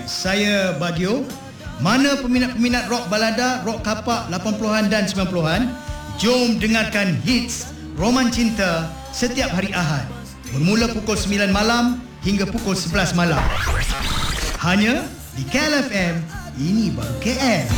saya Bagio. Mana peminat-peminat rock balada, rock kapak 80-an dan 90-an, jom dengarkan hits Roman Cinta setiap hari Ahad bermula pukul 9 malam hingga pukul 11 malam. Hanya di KL FM, ini baru KL.